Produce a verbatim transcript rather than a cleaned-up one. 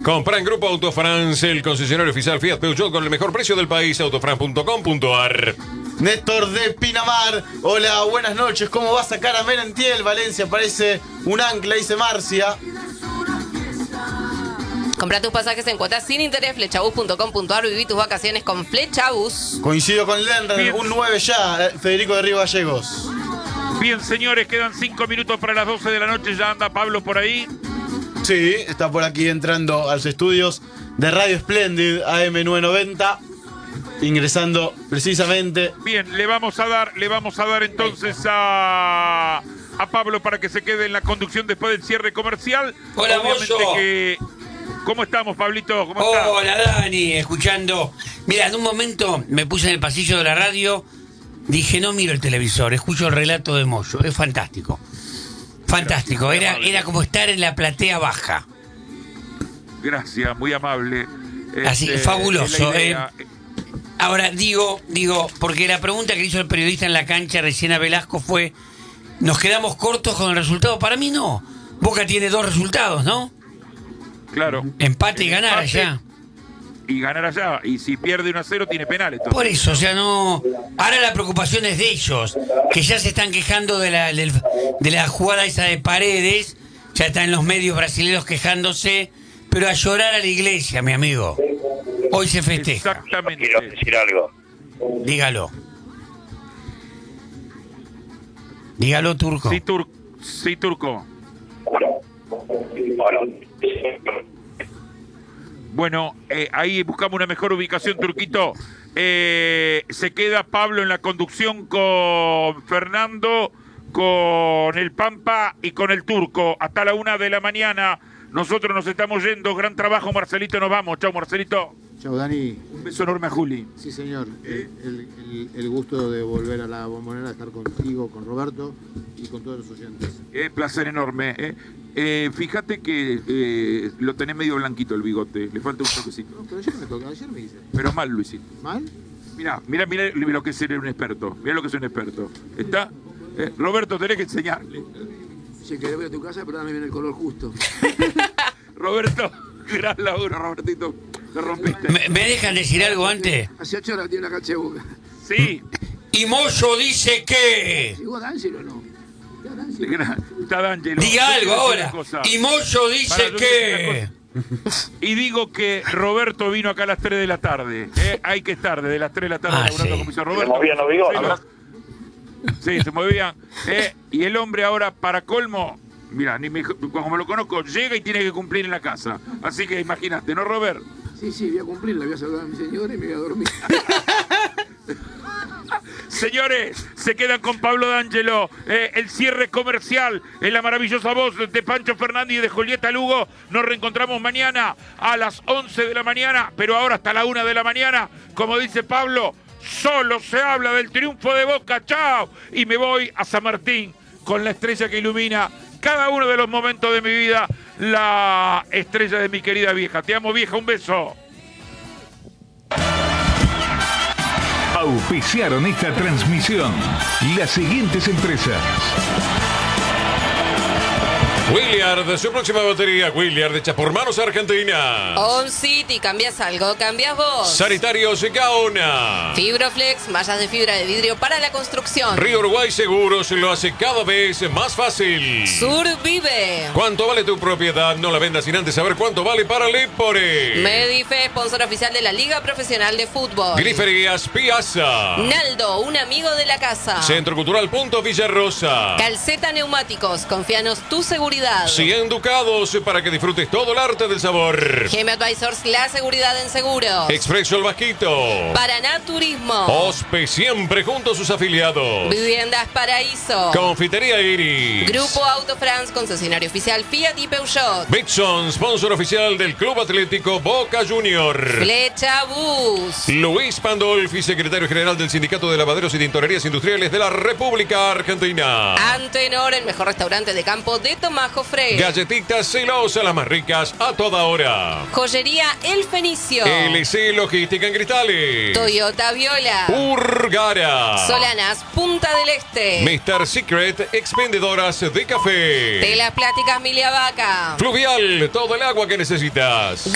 Compra en Grupo Autofrance, el concesionario oficial Fiat Peugeot con el mejor precio del país, autofran punto com punto ar. Néstor de Pinamar, hola, buenas noches. ¿Cómo va a sacar a Merentiel? Valencia parece un ancla, dice Marcia. Compra tus pasajes en cuotas sin interés, flechabus punto com punto ar. Viví tus vacaciones con Flechabus. Coincido con Lenren, un nueve ya, eh, Federico de Río Gallegos. Bien, señores, quedan cinco minutos para las doce de la noche. Ya anda Pablo por ahí. Sí, está por aquí entrando a los estudios de Radio Splendid A M novecientos noventa. Ingresando precisamente. Bien, le vamos a dar, le vamos a dar entonces a, a Pablo para que se quede en la conducción después del cierre comercial. Hola, Obviamente Mozo. que... ¿Cómo estamos, Pablito? ¿Cómo estás? Hola, Dani, escuchando. Mira, en un momento me puse en el pasillo de la radio, dije, no miro el televisor, escucho el relato de Moyo. Es fantástico. Fantástico. Era, era como estar en la platea baja. Gracias, muy amable. Así, Este, fabuloso. es la idea. eh. Ahora, digo, digo, porque la pregunta que hizo el periodista en la cancha recién a Velasco fue, ¿nos quedamos cortos con el resultado? Para mí no. Boca tiene dos resultados, ¿no? Claro. Empate y ganar Empate allá. Y ganar allá. Y si pierde uno a cero, tiene penales. Por eso, o sea, no... Ahora la preocupación es de ellos, que ya se están quejando de la, del- de la jugada esa de Paredes, ya están los medios brasileños quejándose, pero a llorar a la iglesia, mi amigo. Hoy se festeja. Exactamente. Quiero decir algo. Dígalo. Dígalo, Turco. Sí, Tur sí, Turco. Bueno, eh, ahí buscamos una mejor ubicación, Turquito. Eh, se queda Pablo en la conducción con Fernando, con el Pampa y con el Turco. Hasta la una de la mañana. Nosotros nos estamos yendo. Gran trabajo, Marcelito. Nos vamos. Chao, Marcelito. Chau, Dani. Un beso enorme a Juli. Sí, señor. El, el- el- el gusto de volver a la Bombonera, estar contigo, con Roberto y con todos los oyentes. Eh, placer enorme. Eh. Eh, fíjate que eh, lo tenés medio blanquito el bigote. Le falta un toquecito. No, pero ayer me tocó, ayer me hice. Pero mal, Luisito. ¿Mal? Mirá, mirá, mirá lo que es ser un experto. Mirá lo que es un experto. ¿Está? Eh, Roberto, tenés que enseñarle. Si querés voy a tu casa, pero dame bien el color justo. Roberto, gran laburo, Robertito. Lo rompiste. ¿Me, me dejan decir algo antes? Hace ocho horas tiene una cancha de Boca. Sí. Y Moyo dice que... ¿Llegó D'Angelo o no? ¿Está D'Angelo? Gran- Está D'Angelo. Diga Yo algo quiero decir ahora. una cosa. Y Moyo dice Pará, yo quiero que... decir una cosa. Y digo que Roberto vino acá a las tres de la tarde. ¿eh? Hay que estar desde las tres de la tarde Ah, laburando sí. como hizo Roberto. Se movían los bigotes. Sí, lo- Sí, se movían. ¿eh? Y el hombre ahora, para colmo, mira, ni me, como lo conozco, llega y tiene que cumplir en la casa. Así que imagínate, ¿no, Robert? Sí, sí, voy a cumplir, la voy a saludar a mi señora y me voy a dormir. Señores, se quedan con Pablo D'Angelo. Eh, el cierre comercial en la maravillosa voz de Pancho Fernández y de Julieta Lugo. Nos reencontramos mañana a las once de la mañana, pero ahora hasta la una de la mañana. Como dice Pablo, solo se habla del triunfo de Boca. ¡Chao! Y me voy a San Martín con la estrella que ilumina cada uno de los momentos de mi vida. La estrella de mi querida vieja. Te amo, vieja. Un beso. Auspiciaron esta transmisión las siguientes empresas. Williard, de su próxima batería, Williard, hecha por Manos Argentina. On City, ¿cambias algo? ¿Cambias vos? Sanitarios Gaona. Fibroflex, mallas de fibra de vidrio para la construcción. Río Uruguay Seguros lo hace cada vez más fácil. Survive. ¿Cuánto vale tu propiedad? No la vendas sin antes saber cuánto vale para Lepore. Medife, sponsor oficial de la Liga Profesional de Fútbol. Griferías Piazza. Naldo, un amigo de la casa. Centro Cultural Punto Villarrosa. Calceta Neumáticos, confíanos tu seguridad. cien ducados para que disfrutes todo el arte del sabor. Gem Advisors, la seguridad en seguros. Expreso El Vasquito. Paraná Turismo. Ospe siempre junto a sus afiliados. Viviendas Paraíso. Confitería Iri. Grupo Auto France, concesionario oficial Fiat y Peugeot. Bitson, sponsor oficial del Club Atlético Boca Junior. Flecha Bus. Luis Pandolfi, secretario general del Sindicato de Lavaderos y Tintorerías Industriales de la República Argentina. Antenor, el mejor restaurante de campo de Tomás Jofre. Galletitas celosas, las más ricas a toda hora. Joyería El Fenicio. L C Logística en Cristales. Toyota Viola. Urgara. Solanas Punta del Este. mister Secret, expendedoras de café. Telas Plásticas Milia Vaca. Fluvial, todo el agua que necesitas.